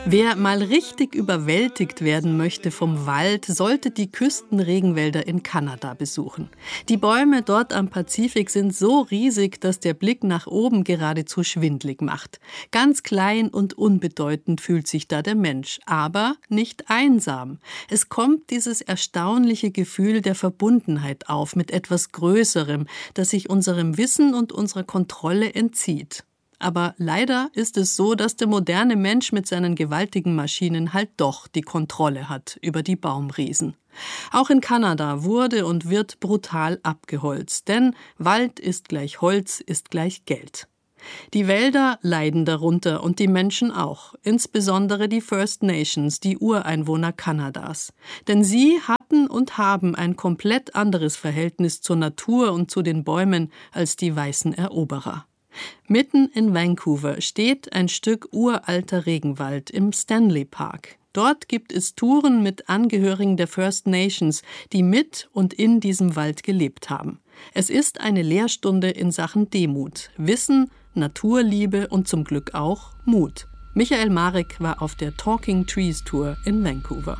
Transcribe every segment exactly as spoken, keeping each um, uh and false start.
Wer mal richtig überwältigt werden möchte vom Wald, sollte die Küstenregenwälder in Kanada besuchen. Die Bäume dort am Pazifik sind so riesig, dass der Blick nach oben geradezu schwindlig macht. Ganz klein und unbedeutend fühlt sich da der Mensch, aber nicht einsam. Es kommt dieses erstaunliche Gefühl der Verbundenheit auf mit etwas Größerem, das sich unserem Wissen und unserer Kontrolle entzieht. Aber leider ist es so, dass der moderne Mensch mit seinen gewaltigen Maschinen halt doch die Kontrolle hat über die Baumriesen. Auch in Kanada wurde und wird brutal abgeholzt, denn Wald ist gleich Holz, ist gleich Geld. Die Wälder leiden darunter und die Menschen auch, insbesondere die First Nations, die Ureinwohner Kanadas. Denn sie hatten und haben ein komplett anderes Verhältnis zur Natur und zu den Bäumen als die weißen Eroberer. Mitten in Vancouver steht ein Stück uralter Regenwald im Stanley Park. Dort gibt es Touren mit Angehörigen der First Nations, die mit und in diesem Wald gelebt haben. Es ist eine Lehrstunde in Sachen Demut, Wissen, Naturliebe und zum Glück auch Mut. Michael Marek war auf der Talking Trees Tour in Vancouver.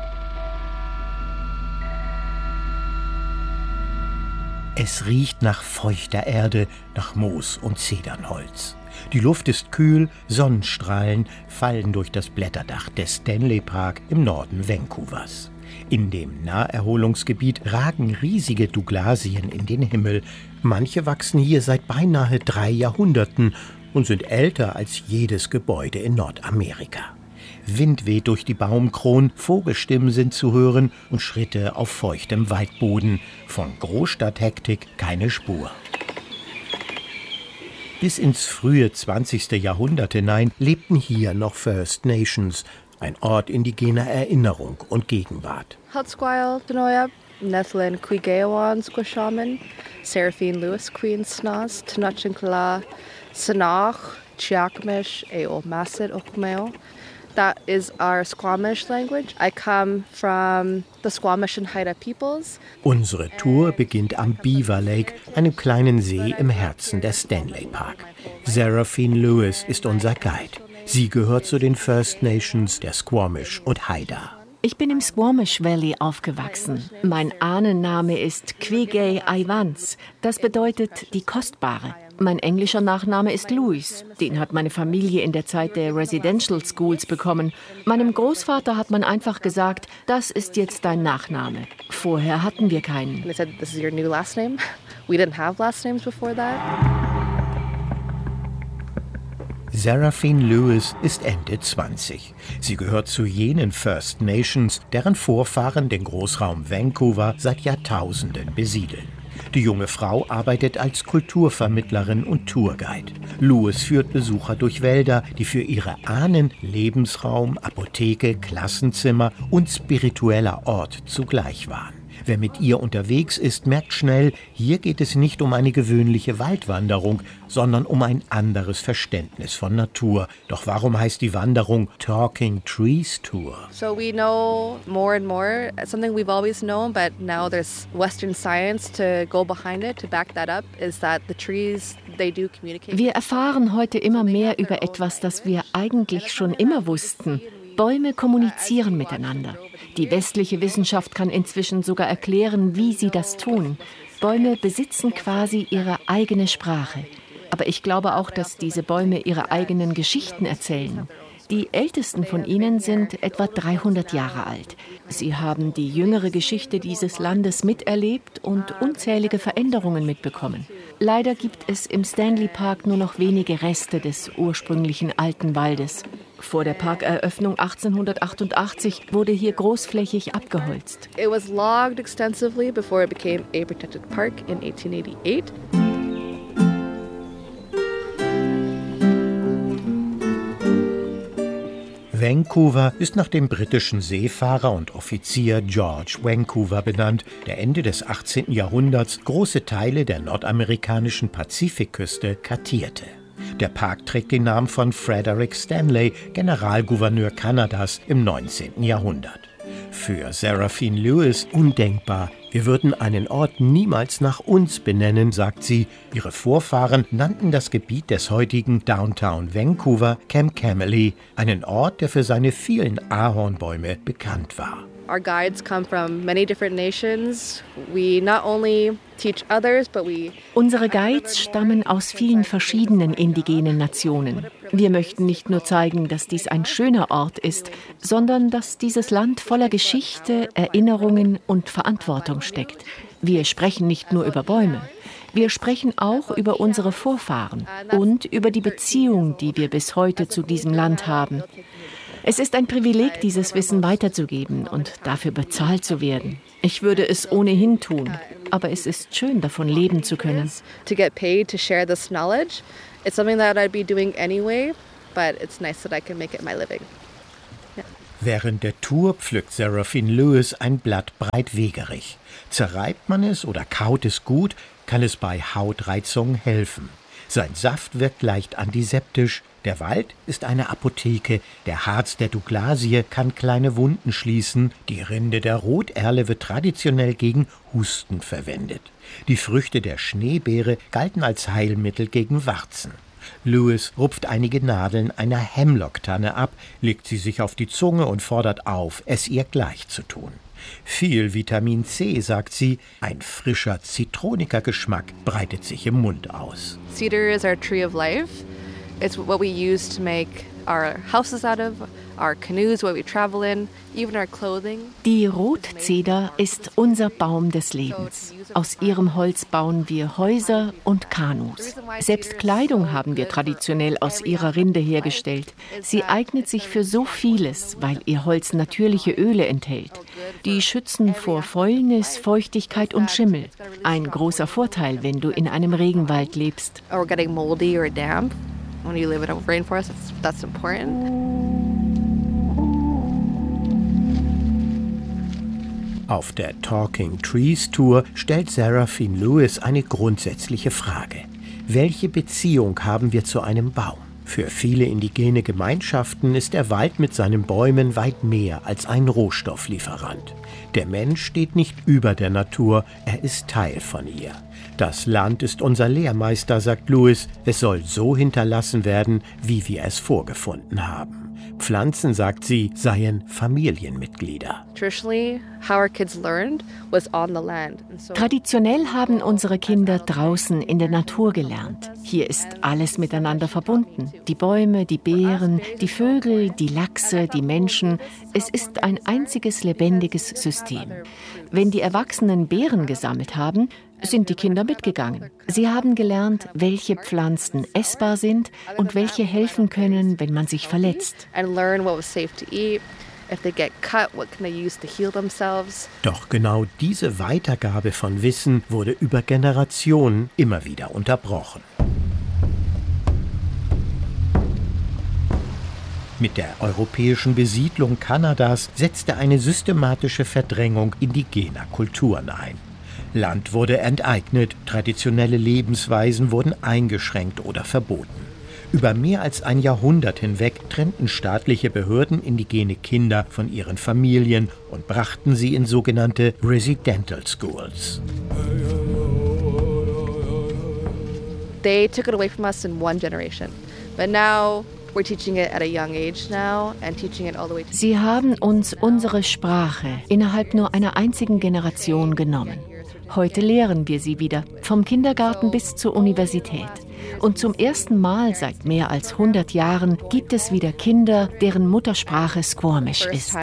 Es riecht nach feuchter Erde, nach Moos und Zedernholz. Die Luft ist kühl, Sonnenstrahlen fallen durch das Blätterdach des Stanley Park im Norden Vancouvers. In dem Naherholungsgebiet ragen riesige Douglasien in den Himmel. Manche wachsen hier seit beinahe drei Jahrhunderten und sind älter als jedes Gebäude in Nordamerika. Wind weht durch die Baumkronen, Vogelstimmen sind zu hören und Schritte auf feuchtem Waldboden. Von Großstadthektik keine Spur. Bis ins frühe zwanzigste Jahrhundert hinein lebten hier noch First Nations, ein Ort indigener Erinnerung und Gegenwart. Hatsquile, Denoyab, Nethlin, Quigeawan, Squashaman, Seraphine Lewis, Queen Snas, Tenochtitlan, Sanach, Chiakmish, Eo Masset, Okmeo. That is our Squamish language. I come from the Squamish and Haida peoples. Unsere Tour beginnt am Beaver Lake, einem kleinen See im Herzen des Stanley Park. Seraphine Lewis ist unser Guide. Sie gehört zu den First Nations der Squamish und Haida. Ich bin im Squamish Valley aufgewachsen. Mein Ahnenname ist Quigay Iwans. Das bedeutet die Kostbare. Mein englischer Nachname ist Lewis. Den hat meine Familie in der Zeit der Residential Schools bekommen. Meinem Großvater hat man einfach gesagt, das ist jetzt dein Nachname. Vorher hatten wir keinen. They said, this is your new last name. We didn't have last names before that. Seraphine Lewis ist Ende zwanzig. Sie gehört zu jenen First Nations, deren Vorfahren den Großraum Vancouver seit Jahrtausenden besiedeln. Die junge Frau arbeitet als Kulturvermittlerin und Tourguide. Lewis führt Besucher durch Wälder, die für ihre Ahnen Lebensraum, Apotheke, Klassenzimmer und spiritueller Ort zugleich waren. Wer mit ihr unterwegs ist, merkt schnell, hier geht es nicht um eine gewöhnliche Waldwanderung, sondern um ein anderes Verständnis von Natur. Doch warum heißt die Wanderung Talking Trees Tour? So we know more and more, something we've always known, but now there's Western science to go behind it, to back that up, is that the trees, they do communicate. Wir erfahren heute immer mehr über etwas, das wir eigentlich schon immer wussten. Bäume kommunizieren miteinander. Die westliche Wissenschaft kann inzwischen sogar erklären, wie sie das tun. Bäume besitzen quasi ihre eigene Sprache. Aber ich glaube auch, dass diese Bäume ihre eigenen Geschichten erzählen. Die ältesten von ihnen sind etwa dreihundert Jahre alt. Sie haben die jüngere Geschichte dieses Landes miterlebt und unzählige Veränderungen mitbekommen. Leider gibt es im Stanley Park nur noch wenige Reste des ursprünglichen alten Waldes. Vor der Parkeröffnung achtzehnhundertachtundachtzig wurde hier großflächig abgeholzt. It was logged extensively before it became a protected park in eighteen eighty-eight. Vancouver ist nach dem britischen Seefahrer und Offizier George Vancouver benannt, der Ende des achtzehnten Jahrhunderts große Teile der nordamerikanischen Pazifikküste kartierte. Der Park trägt den Namen von Frederick Stanley, Generalgouverneur Kanadas im neunzehnten Jahrhundert. Für Seraphine Lewis undenkbar. Wir würden einen Ort niemals nach uns benennen, sagt sie. Ihre Vorfahren nannten das Gebiet des heutigen Downtown Vancouver Camp Camely, einen Ort, der für seine vielen Ahornbäume bekannt war. Our guides come from many different nations. We not only teach others, but we Unsere Guides stammen aus vielen verschiedenen indigenen Nationen. Wir möchten nicht nur zeigen, dass dies ein schöner Ort ist, sondern dass dieses Land voller Geschichte, Erinnerungen und Verantwortung steckt. Wir sprechen nicht nur über Bäume. Wir sprechen auch über unsere Vorfahren und über die Beziehung, die wir bis heute zu diesem Land haben. Es ist ein Privileg, dieses Wissen weiterzugeben und dafür bezahlt zu werden. Ich würde es ohnehin tun, aber es ist schön, davon leben zu können. To get paid to share this knowledge, it's something that I'd be doing anyway, but it's nice that I can make it my living. Yeah. Während der Tour pflückt Seraphine Lewis ein Blatt breitwegerig. Zerreibt man es oder kaut es gut, kann es bei Hautreizungen helfen. Sein Saft wirkt leicht antiseptisch. Der Wald ist eine Apotheke. Der Harz der Douglasie kann kleine Wunden schließen. Die Rinde der Roterle wird traditionell gegen Husten verwendet. Die Früchte der Schneebeere galten als Heilmittel gegen Warzen. Lewis rupft einige Nadeln einer Hemlock-Tanne ab, legt sie sich auf die Zunge und fordert auf, es ihr gleich zu tun. Viel Vitamin C, sagt sie, ein frischer, zitroniger Geschmack breitet sich im Mund aus. Cedar is our tree of life. It's what we use to make our houses out of, our canoes, what we travel in, even our clothing. Die Rotzeder ist unser Baum des Lebens. Aus ihrem Holz bauen wir Häuser und Kanus. Selbst Kleidung haben wir traditionell aus ihrer Rinde hergestellt. Sie eignet sich für so vieles, weil ihr Holz natürliche Öle enthält. Die schützen vor Fäulnis, Feuchtigkeit und Schimmel. Ein großer Vorteil, wenn du in einem Regenwald lebst. Or getting moldy or damp. When you live in a rainforest, that's, that's important. Auf der Talking Trees Tour stellt Seraphine Lewis eine grundsätzliche Frage. Welche Beziehung haben wir zu einem Baum? Für viele indigene Gemeinschaften ist der Wald mit seinen Bäumen weit mehr als ein Rohstofflieferant. Der Mensch steht nicht über der Natur, er ist Teil von ihr. Das Land ist unser Lehrmeister, sagt Lewis. Es soll so hinterlassen werden, wie wir es vorgefunden haben. Pflanzen, sagt sie, seien Familienmitglieder. Traditionell haben unsere Kinder draußen in der Natur gelernt. Hier ist alles miteinander verbunden. Die Bäume, die Beeren, die Vögel, die Lachse, die Menschen. Es ist ein einziges lebendiges System. Wenn die Erwachsenen Beeren gesammelt haben, sind die Kinder mitgegangen. Sie haben gelernt, welche Pflanzen essbar sind und welche helfen können, wenn man sich verletzt. Doch genau diese Weitergabe von Wissen wurde über Generationen immer wieder unterbrochen. Mit der europäischen Besiedlung Kanadas setzte eine systematische Verdrängung indigener Kulturen ein. Land wurde enteignet, traditionelle Lebensweisen wurden eingeschränkt oder verboten. Über mehr als ein Jahrhundert hinweg trennten staatliche Behörden indigene Kinder von ihren Familien und brachten sie in sogenannte Residential Schools. They took it away from us in one generation, but now we're teaching it at a young age now and teaching it all the way to. Sie haben uns unsere Sprache innerhalb nur einer einzigen Generation genommen. Heute lehren wir sie wieder, vom Kindergarten bis zur Universität. Und zum ersten Mal seit mehr als hundert Jahren gibt es wieder Kinder, deren Muttersprache Squamish ist.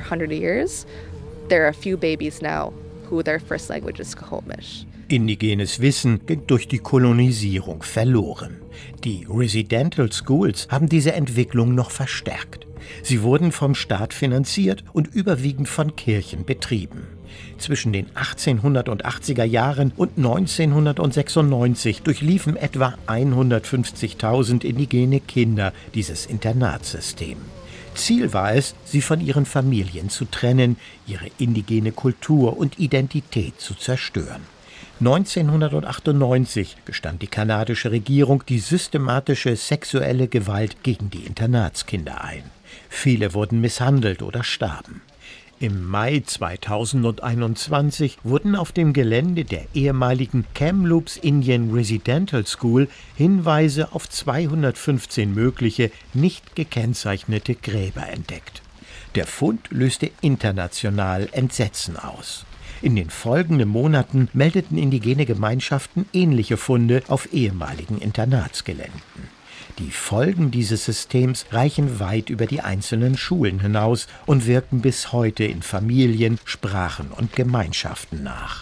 Indigenes Wissen ging durch die Kolonisierung verloren. Die Residential Schools haben diese Entwicklung noch verstärkt. Sie wurden vom Staat finanziert und überwiegend von Kirchen betrieben. Zwischen den achtzehnhundertachtziger Jahren und neunzehnhundertsechsundneunzig durchliefen etwa hundertfünfzigtausend indigene Kinder dieses Internatssystem. Ziel war es, sie von ihren Familien zu trennen, ihre indigene Kultur und Identität zu zerstören. neunzehnhundertachtundneunzig gestand die kanadische Regierung die systematische sexuelle Gewalt gegen die Internatskinder ein. Viele wurden misshandelt oder starben. Im Mai zweitausendeinundzwanzig wurden auf dem Gelände der ehemaligen Kamloops Indian Residential School Hinweise auf zweihundertfünfzehn mögliche, nicht gekennzeichnete Gräber entdeckt. Der Fund löste international Entsetzen aus. In den folgenden Monaten meldeten indigene Gemeinschaften ähnliche Funde auf ehemaligen Internatsgeländen. Die Folgen dieses Systems reichen weit über die einzelnen Schulen hinaus und wirken bis heute in Familien, Sprachen und Gemeinschaften nach.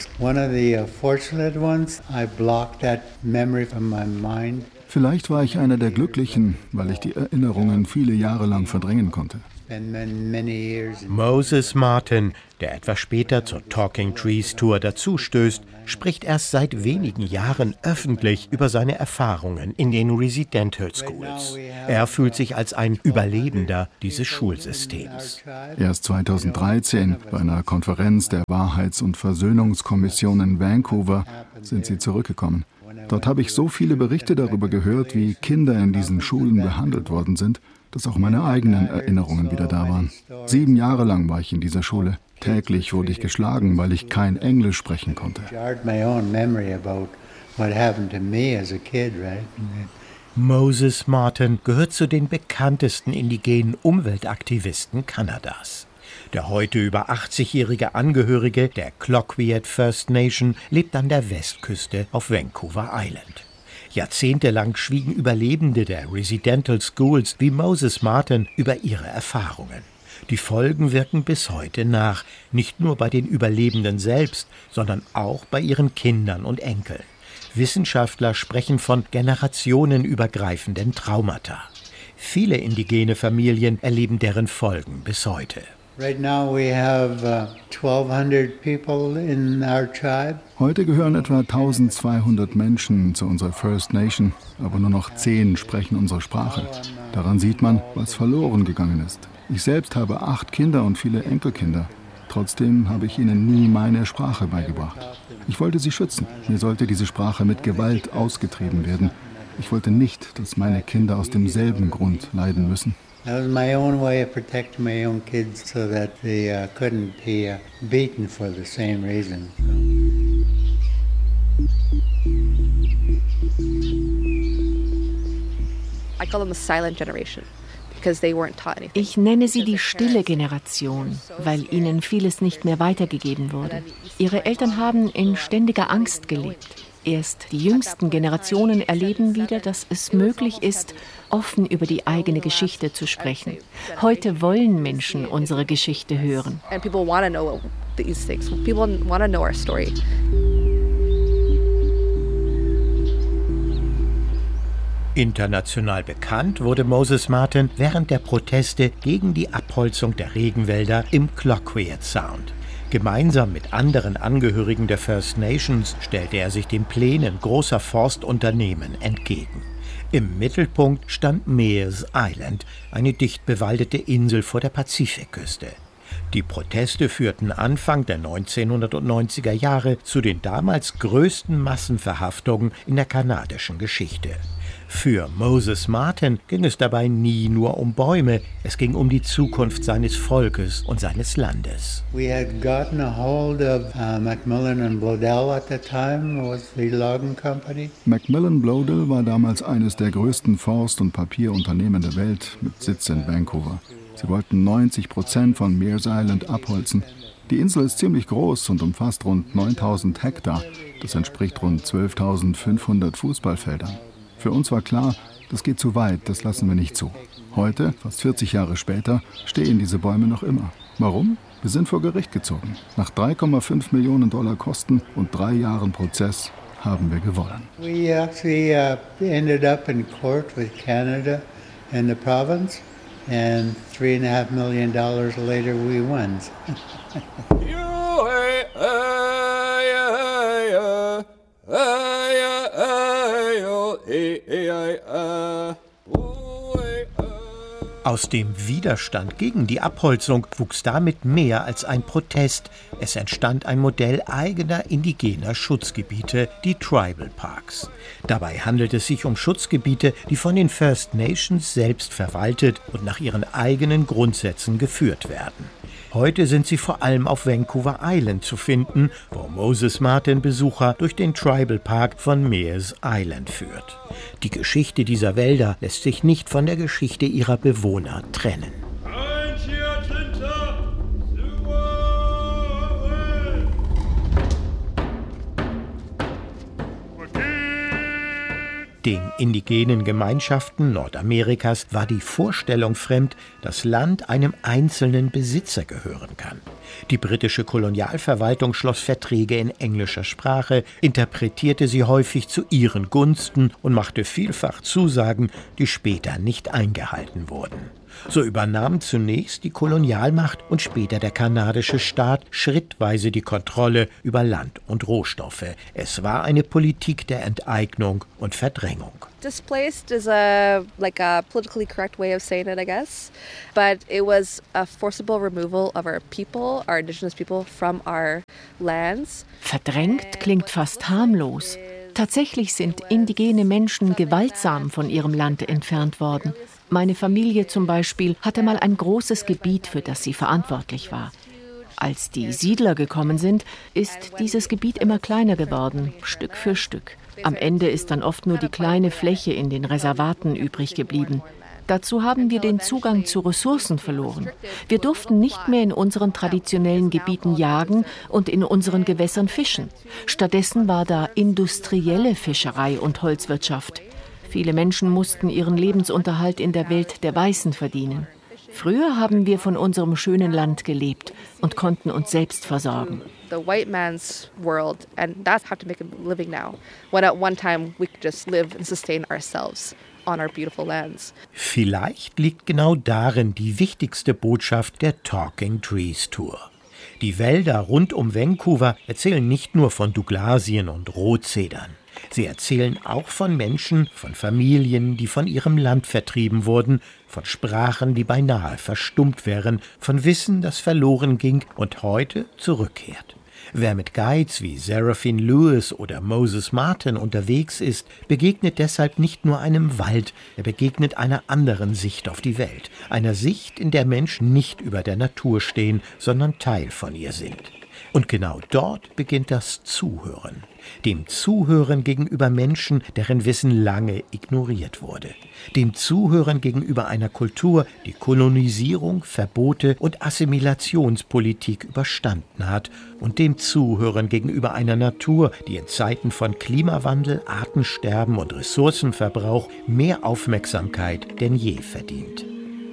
Vielleicht war ich einer der Glücklichen, weil ich die Erinnerungen viele Jahre lang verdrängen konnte. Moses Martin, der etwas später zur Talking Trees Tour dazustößt, spricht erst seit wenigen Jahren öffentlich über seine Erfahrungen in den Residential Schools. Er fühlt sich als ein Überlebender dieses Schulsystems. Erst zweitausenddreizehn, bei einer Konferenz der Wahrheits- und Versöhnungskommission in Vancouver, sind sie zurückgekommen. Dort habe ich so viele Berichte darüber gehört, wie Kinder in diesen Schulen behandelt worden sind, dass auch meine eigenen Erinnerungen wieder da waren. Sieben Jahre lang war ich in dieser Schule. Täglich wurde ich geschlagen, weil ich kein Englisch sprechen konnte. Moses Martin gehört zu den bekanntesten indigenen Umweltaktivisten Kanadas. Der heute über achtzigjährige Angehörige der Cloquet First Nation lebt an der Westküste auf Vancouver Island. Jahrzehntelang schwiegen Überlebende der Residential Schools wie Moses Martin über ihre Erfahrungen. Die Folgen wirken bis heute nach, nicht nur bei den Überlebenden selbst, sondern auch bei ihren Kindern und Enkeln. Wissenschaftler sprechen von generationenübergreifenden Traumata. Viele indigene Familien erleben deren Folgen bis heute. Heute gehören etwa eintausendzweihundert Menschen zu unserer First Nation, aber nur noch zehn sprechen unsere Sprache. Daran sieht man, was verloren gegangen ist. Ich selbst habe acht Kinder und viele Enkelkinder. Trotzdem habe ich ihnen nie meine Sprache beigebracht. Ich wollte sie schützen. Mir sollte diese Sprache mit Gewalt ausgetrieben werden. Ich wollte nicht, dass meine Kinder aus demselben Grund leiden müssen. That was my own way of protecting my own kids so that they uh, couldn't be uh, beaten for the same reason. I call them the silent generation. Ich nenne sie die stille Generation, weil ihnen vieles nicht mehr weitergegeben wurde. Ihre Eltern haben in ständiger Angst gelebt. Erst die jüngsten Generationen erleben wieder, dass es möglich ist, offen über die eigene Geschichte zu sprechen. Heute wollen Menschen unsere Geschichte hören. International bekannt wurde Moses Martin während der Proteste gegen die Abholzung der Regenwälder im Cloquet Sound. Gemeinsam mit anderen Angehörigen der First Nations stellte er sich den Plänen großer Forstunternehmen entgegen. Im Mittelpunkt stand Mears Island, eine dicht bewaldete Insel vor der Pazifikküste. Die Proteste führten Anfang der neunzehnhundertneunziger Jahre zu den damals größten Massenverhaftungen in der kanadischen Geschichte. Für Moses Martin ging es dabei nie nur um Bäume, es ging um die Zukunft seines Volkes und seines Landes. We had gotten a hold of uh, Macmillan and Bloedel at the time, was the logging company. Macmillan Bloedel war damals eines der größten Forst- und Papierunternehmen der Welt mit Sitz in Vancouver. Sie wollten neunzig Prozent von Mears Island abholzen. Die Insel ist ziemlich groß und umfasst rund neuntausend Hektar. Das entspricht rund zwölftausendfünfhundert Fußballfeldern. Für uns war klar, das geht zu weit, das lassen wir nicht zu. Heute, fast vierzig Jahre später, stehen diese Bäume noch immer. Warum? Wir sind vor Gericht gezogen. Nach drei Komma fünf Millionen Dollar Kosten und drei Jahren Prozess haben wir gewonnen. We actually uh, ended up in court with Canada and the province, and three and a half million dollars later we won. Aus dem Widerstand gegen die Abholzung wuchs damit mehr als ein Protest. Es entstand ein Modell eigener indigener Schutzgebiete, die Tribal Parks. Dabei handelt es sich um Schutzgebiete, die von den First Nations selbst verwaltet und nach ihren eigenen Grundsätzen geführt werden. Heute sind sie vor allem auf Vancouver Island zu finden, wo Moses Martin Besucher durch den Tribal Park von Mears Island führt. Die Geschichte dieser Wälder lässt sich nicht von der Geschichte ihrer Bewohner trennen. Den indigenen Gemeinschaften Nordamerikas war die Vorstellung fremd, dass Land einem einzelnen Besitzer gehören kann. Die britische Kolonialverwaltung schloss Verträge in englischer Sprache, interpretierte sie häufig zu ihren Gunsten und machte vielfach Zusagen, die später nicht eingehalten wurden. So übernahm zunächst die Kolonialmacht und später der kanadische Staat schrittweise die Kontrolle über Land und Rohstoffe. Es war eine Politik der Enteignung und Verdrängung. Displaced is a like a politically correct way of saying it, I guess. But it was a forcible removal of our people, our indigenous people, from our lands. Verdrängt klingt fast harmlos. Tatsächlich sind indigene Menschen gewaltsam von ihrem Land entfernt worden. Meine Familie zum Beispiel hatte mal ein großes Gebiet, für das sie verantwortlich war. Als die Siedler gekommen sind, ist dieses Gebiet immer kleiner geworden, Stück für Stück. Am Ende ist dann oft nur die kleine Fläche in den Reservaten übrig geblieben. Dazu haben wir den Zugang zu Ressourcen verloren. Wir durften nicht mehr in unseren traditionellen Gebieten jagen und in unseren Gewässern fischen. Stattdessen war da industrielle Fischerei und Holzwirtschaft. Viele Menschen mussten ihren Lebensunterhalt in der Welt der Weißen verdienen. Früher haben wir von unserem schönen Land gelebt und konnten uns selbst versorgen. The white man's world, and that's how to make a living now. When at one time we could just live and sustain ourselves on our beautiful lands. Vielleicht liegt genau darin die wichtigste Botschaft der Talking Trees Tour. Die Wälder rund um Vancouver erzählen nicht nur von Douglasien und Rotzedern. Sie erzählen auch von Menschen, von Familien, die von ihrem Land vertrieben wurden, von Sprachen, die beinahe verstummt wären, von Wissen, das verloren ging und heute zurückkehrt. Wer mit Guides wie Seraphine Lewis oder Moses Martin unterwegs ist, begegnet deshalb nicht nur einem Wald, er begegnet einer anderen Sicht auf die Welt, einer Sicht, in der Menschen nicht über der Natur stehen, sondern Teil von ihr sind. Und genau dort beginnt das Zuhören. Dem Zuhören gegenüber Menschen, deren Wissen lange ignoriert wurde. Dem Zuhören gegenüber einer Kultur, die Kolonisierung, Verbote und Assimilationspolitik überstanden hat. Und dem Zuhören gegenüber einer Natur, die in Zeiten von Klimawandel, Artensterben und Ressourcenverbrauch mehr Aufmerksamkeit denn je verdient.